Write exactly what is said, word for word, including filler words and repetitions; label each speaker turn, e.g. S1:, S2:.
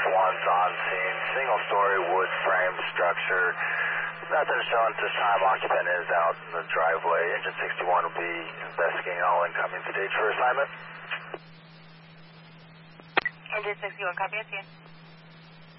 S1: one's on scene. Single story wood frame structure. Nothing shown at this time. Occupant is out in the driveway. Engine sixty-one will be investigating all incoming stage for assignment.
S2: Engine sixty-one, copy, it's you.